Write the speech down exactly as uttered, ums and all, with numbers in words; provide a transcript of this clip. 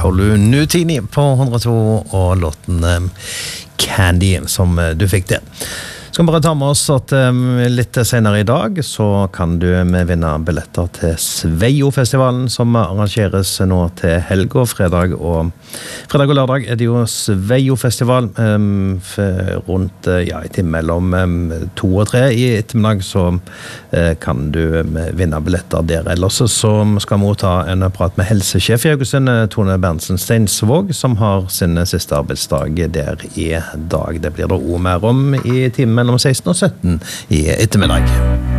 Tolu Nutini på hundre og to og låten Candy som du fikk det. Skal vi bare ta med oss at um, litt senere i dag så kan du vinne billetter til Sveio-festivalen som arrangeres nå til helg og fredag og fredag og lørdag er det jo Sveio-festival um, rundt ja, i time mellom um, to og tre i ettermiddag så uh, kan du um, vinne billetter der. Ellers så skal vi ta en prat med helsesjef i Haugesund, Tone Berntsen Steinsvåg, som har sin siste arbeidsdag der i dag. Det blir det også mer om i timen mellom seksten og sytten i ettermiddag.